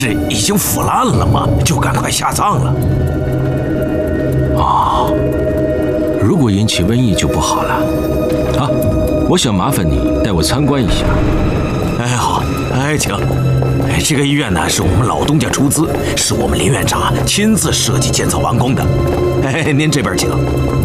这已经腐烂了嘛，就赶快下葬了。 哦，如果引起瘟疫就不好了。啊，我想麻烦你带我参观一下。 哎，好，哎，请。哎，这个医院呢是我们老东家出资，是我们林院长亲自设计建造完工的。哎，您这边请。